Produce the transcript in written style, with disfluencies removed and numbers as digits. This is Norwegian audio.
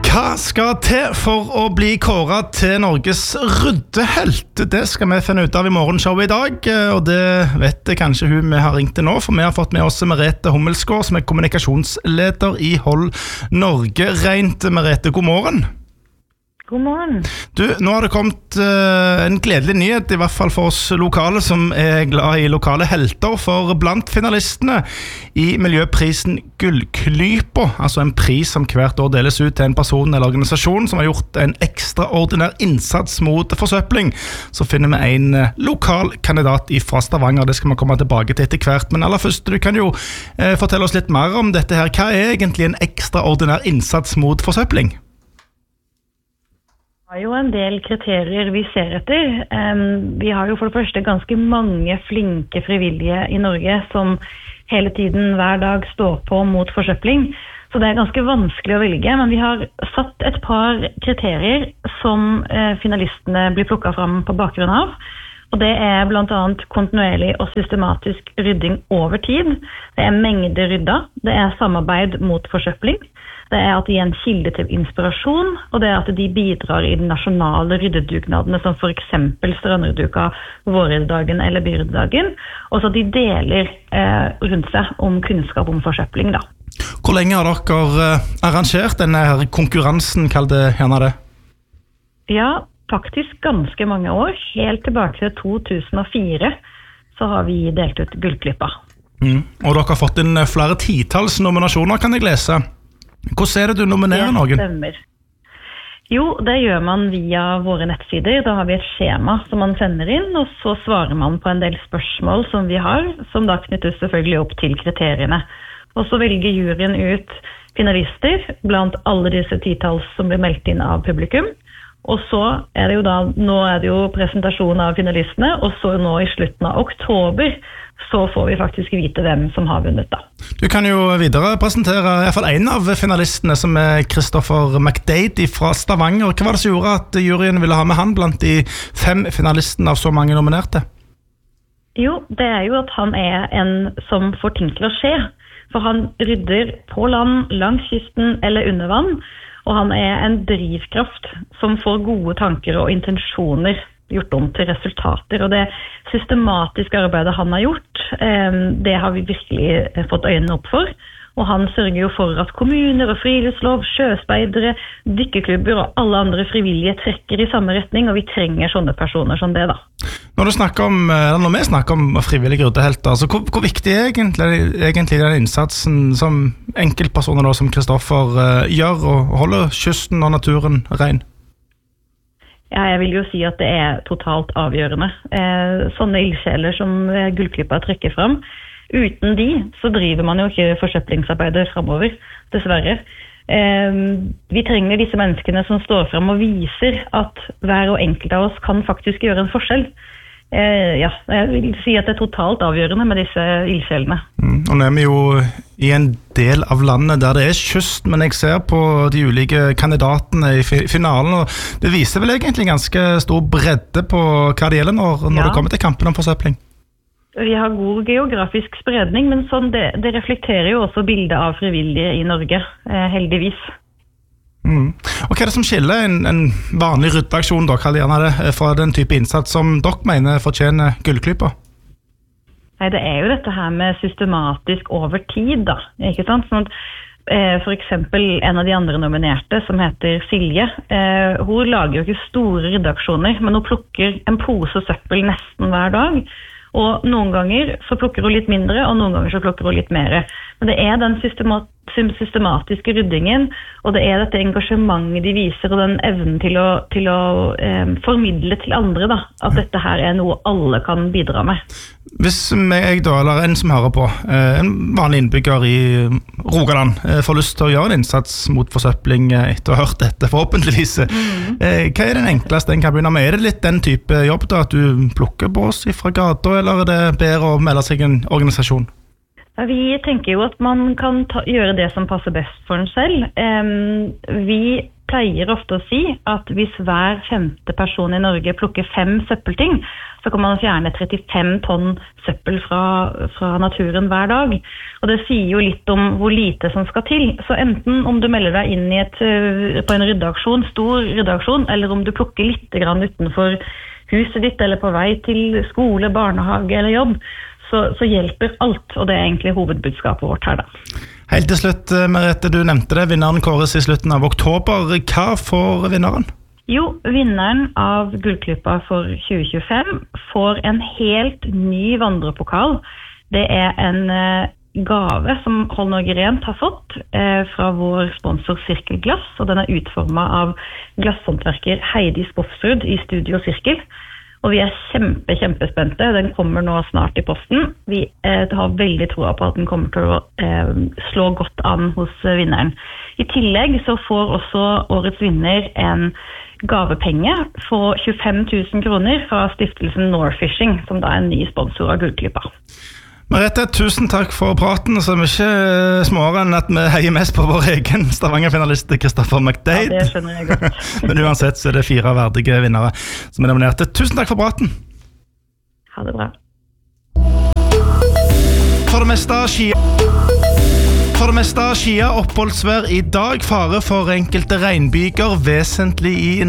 Hva skal til for å bli kåret til Norges ryddehelt? Det skal vi finne ut av i morgenshowet i dag, og det vet kanskje hun vi har ringt til nå, for vi har fått med oss Merete Hummelsgaard, som er kommunikasjonsleder i Hold Norge Rent. Merete, god morgen. God morgen. Du, nå har det kommet en gledelig nyhet, i hvert fall for oss lokale som er glad i lokale helter, for blant finalistene i miljøprisen Gullklypa, altså en pris som hvert år deles ut til en person eller organisasjon som har gjort en ekstraordinær innsats mot forsøpling, så finner vi en lokal kandidat fra Stavanger. Det skal vi komme tilbake til etter hvert, men aller først, du kan jo fortelle oss litt mer om dette her. Hva er egentlig en ekstraordinær innsats mot forsøpling? Vi har jo en del kriterier vi ser etter. Vi har jo for det første ganske mange flinke frivillige i Norge som hele tiden, hver dag, står på mot forsøpling. Så det er ganske vanskelig å velge, men vi har satt et par kriterier som finalistene blir plukket fram på bakgrunn av. Og det er blant annet kontinuerlig og systematisk rydding over tid. Det er mengde rydda. Det er samarbeid mot forsøpling. Det er at de er en kilde til inspirasjon, og det er at de bidrar i de nasjonale ryddedugnadene, som for eksempel Strandrydduka, Vårryddedagen eller Byryddedagen, og så de deler rundt seg om kunnskap om forsøpling. Da. Hvor lenge har dere arrangert denne konkurransen, kall det gjerne det? Ja, faktisk ganske mange år. Helt tilbake til 2004 så har vi delt ut Gullklypa. Og dere har fått inn flere titalls nominasjoner, kan jeg lese. Hvordan er det du nominerer noen? Det stemmer. Jo, det gjør man via våre nettsider. Da har vi et skjema som man sender inn, og så svarer man på en del spørsmål som vi har, som da knyttes selvfølgelig opp til kriteriene. Og så velger juryen ut finalister blant alle disse titalls som blir meldt inn av publikum. Og så er det jo da, nå er det jo presentasjon av finalistene, og så nå i slutten av oktober så får vi faktisk vite hvem som har vunnet da. Du kan jo videre presentere i hvert fall en av finalistene, som er Christopher McDade fra Stavanger. Hva var det som gjorde at juryen ville ha med han blant de 5 finalistene av så mange nominerte? Jo, det er jo at han er en som får ting til å skje. For han rydder på land, langs kysten eller under vann, og han er en drivkraft som får gode tanker og intensjoner gjort om til resultater, og det systematiske arbeidet han har gjort, det har vi virkelig fått øynene opp for, og han sørger jo for at kommuner og friluftslov, sjøspeidere, dykkerklubber og alle andre frivillige trekker i samme retning, og vi trenger sånne personer som det da. Når vi snakker om frivillige ryddehelter, så hvor viktig er egentlig den innsatsen som enkeltpersoner da, som Christopher gjør, og holder kysten og naturen ren? Ja, jeg vil jo si at det er totalt avgjørende. Sånne ildsjeler som Gullklypa trekker fram, uten de så driver man jo ikke forsøplingsarbeidet fremover, dessverre. Vi trenger disse menneskene som står frem og viser at hver og enkelt av oss kan faktisk gjøre en forskjell. Ja, jeg vil si at det er totalt avgjørende med disse ildsjelene. Og nå er vi jo i en del av landet der det er kyst, men jeg ser på de ulike kandidatene i finalen, og det viser vel egentlig ganske stor bredde på hva det gjelder når det kommer til kampen om forsøpling. Vi har god geografisk spredning, men sånn det reflekterer jo også bildet av frivillige i Norge, heldigvis. Og hva er det som skiller en vanlig ryddeaksjon, fra den type innsats som dere mener fortjener Gullklypa? Nei, det er jo dette her med systematisk over tid, da, ikke sant? Sånn at, for eksempel en av de andre nominerte, som heter Silje, hun lager jo ikke store ryddeaksjoner, men hun plukker en pose søppel nesten hver dag. Og noen ganger så plukker hun litt mindre, og noen ganger så plukker hun litt mer. Men det er den systematiske ryddingen, og det er dette engasjementet de viser, og den evnen til å formidle til andre da, at dette her er noe alle kan bidra med. Hvis jeg da, eller en som hører på, en vanlig innbygger i Rogaland, får lyst til å gjøre en innsats mot forsøpling etter å ha hørt dette, forhåpentligvis, hva er den enkleste en kan begynne med? Er det litt den type jobb da, at du plukker bås fra gata, eller er det bedre å melde seg i en organisasjon? Vi tenker jo at man kan gjøre det som passer best for en selv. Vi pleier ofte å si at hvis hver 5. person i Norge plukker 5 søppelting, så kan man fjerne 35 tonn søppel fra naturen hver dag. Og det sier jo litt om hvor lite som skal til. Så enten om du melder deg inn på en ryddeaksjon, stor ryddeaksjon, eller om du plukker litt grann utenfor huset ditt, eller på vei til skole, barnehage eller jobb, så hjelper alt, og det er egentlig hovedbudskapet vårt her da. Helt til slutt, Merete, du nevnte det, vinneren kåres i slutten av oktober. Hva får vinneren? Jo, vinneren av Gullklypa for 2025 får en helt ny vandrepokal. Det er en gave som Hold Norge Rent har fått fra vår sponsor Sirkelglass, og den er utformet av glasshåndverker Heidi Spoffsrud i Studio Sirkel. Og vi er kjempespente. Den kommer nå snart i posten. Vi har veldig troa på at den kommer til å slå godt an hos vinneren. I tillegg så får også årets vinner en gavepenge på 25 000 kroner fra stiftelsen Norfishing, som da er en ny sponsor av Gullklypa. Merete, tusen takk for praten, så er vi ikke småere enn at vi heier mest på vår egen Stavanger-finalist Kristoffer McDade. Ja, det skjønner jeg godt. Men uansett så er det 4 verdige vinnere som er nominerte. Tusen takk for praten. Ha det bra. For det meste Skia oppholdsvær i dag, fare for enkelte regnbyger vesentlig i